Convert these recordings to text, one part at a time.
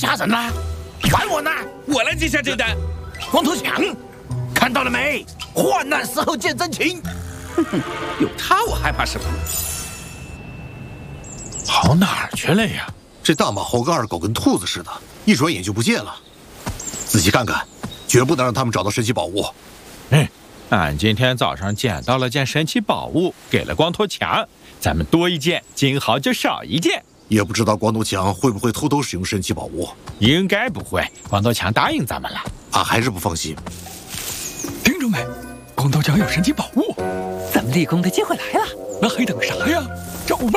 吓人了，还我呢！ 我来接下这单。 光头强，看到了没？患难时候见真情。 哼哼，有他我害怕什么？ 跑哪儿去了呀？ 这大马猴跟二狗跟兔子似的，一转眼就不见了。仔细看看，绝不能让他们找到神奇宝物。 俺今天早上捡到了件神奇宝物，给了光头强。咱们多一件，金豪就少一件。 也不知道光头强会不会偷偷使用神奇宝物。 应该不会，光头强答应咱们了。 俺还是不放心。 听着没？光头强有神奇宝物， 咱们立功的机会来了。 那还等啥呀？找吧！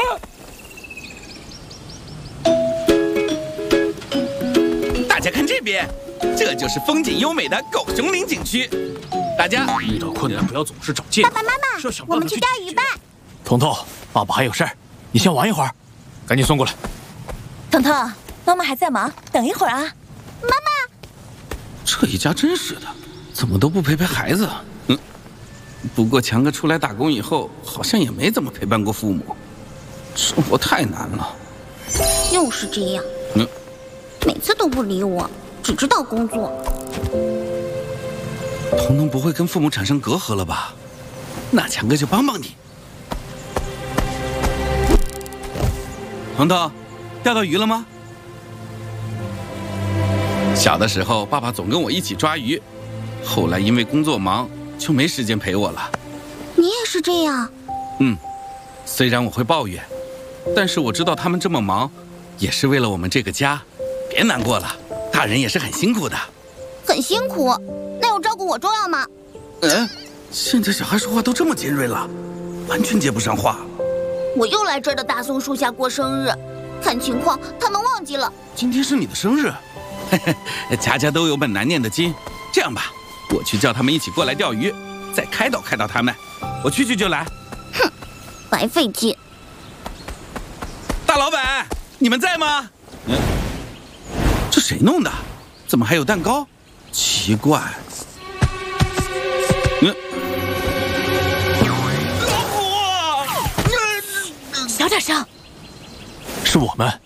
大家看这边，这就是风景优美的狗熊岭景区。大家遇到困难不要总是找借口。 爸爸妈妈，我们去钓鱼吧。 彤彤，爸爸还有事儿，你先玩一会儿，赶紧送过来。 彤彤，妈妈还在忙，等一会儿啊。妈妈， 这一家真是的，怎么都不陪陪孩子？不过强哥出来打工以后，好像也没怎么陪伴过父母，生活太难了。 又是这样，每次都不理我，只知道工作。 彤彤不会跟父母产生隔阂了吧？那强哥就帮帮你。彤彤，钓到鱼了吗？小的时候，爸爸总跟我一起抓鱼，后来因为工作忙，就没时间陪我了。 你也是这样？ 虽然我会抱怨，但是我知道他们这么忙，也是为了我们这个家。别难过了，大人也是很辛苦的。 很辛苦，那有照顾我重要吗？ 现在小孩说话都这么尖锐了，完全接不上话。 我又来这儿的大松树下过生日，看情况他们忘记了。 今天是你的生日，家家都有本难念的经。这样吧，我去叫他们一起过来钓鱼，再开导开导他们。我去就来。 哼，白费劲。 大老板，你们在吗？这谁弄的？怎么还有蛋糕？奇怪。 小点声。 是我们。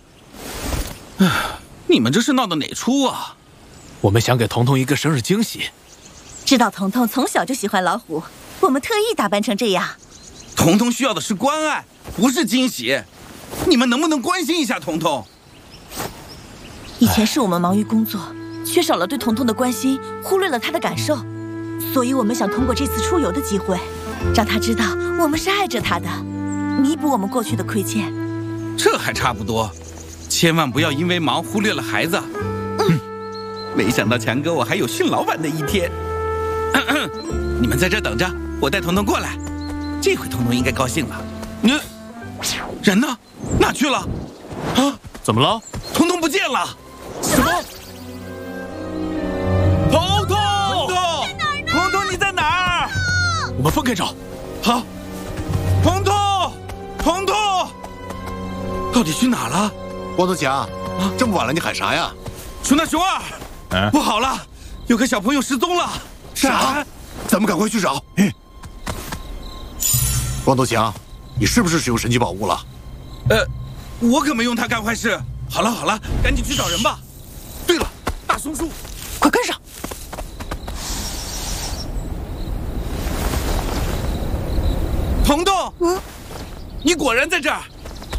你们这是闹的哪出啊？ 我们想给彤彤一个生日惊喜。 知道彤彤从小就喜欢老虎，我们特意打扮成这样。 彤彤需要的是关爱，不是惊喜。你们能不能关心一下彤彤？ 以前是我们忙于工作，缺少了对彤彤的关心，忽略了他的感受，所以我们想通过这次出游的机会，让他知道我们是爱着他的，弥补我们过去的亏欠。 这还差不多，千万不要因为忙忽略了孩子。没想到强哥我还有训老板的一天。你们在这等着，我带彤彤过来。这回彤彤应该高兴了。人呢？哪去了？啊？ 怎么了？ 彤彤不见了。 什么？彤彤！ 彤彤，你在哪儿？ 我们分开找。 好。彤彤，到底去哪儿了？ 光头强，这么晚了你喊啥呀？ 熊大、熊二，不好了，有个小朋友失踪了。 啥？咱们赶快去找。光头强，你是不是使用神奇宝物了？ 我可没用它干坏事。好了，赶紧去找人吧。对了，大松树， 快跟上！ 彤彤，你果然在这儿。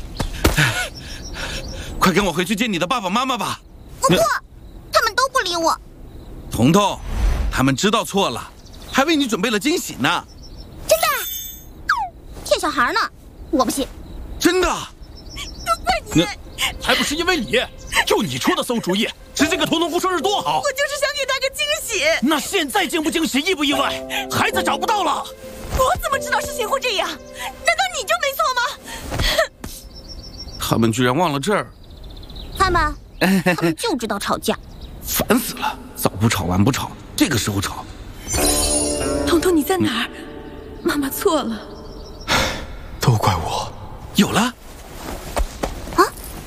快跟我回去见你的爸爸妈妈吧。 不，他们都不理我。 彤彤，他们知道错了，还为你准备了惊喜呢。 真的？骗小孩呢？我不信。 真的？ 都怪你！ 还不是因为你，就你出的馊主意，直接给彤彤过生日多好。 我就是想给他个惊喜。 那现在惊不惊喜，意不意外？孩子找不到了。 我怎么知道事情会这样？难道你就没错吗？ 他们居然忘了这儿。 看吧，他们就知道吵架。 烦死了！早不吵晚不吵，这个时候吵。 彤彤，你在哪儿？妈妈错了。 都怪我。 有了。 啊！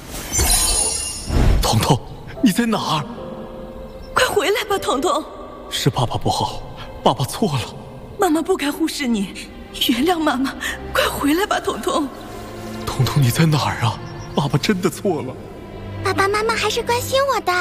彤彤，你在哪儿？ 快回来吧，彤彤。 是爸爸不好，爸爸错了。 妈妈不该忽视你，原谅妈妈。快回来吧，彤彤。 彤彤，你在哪儿啊？爸爸真的错了。 爸爸妈妈还是关心我的。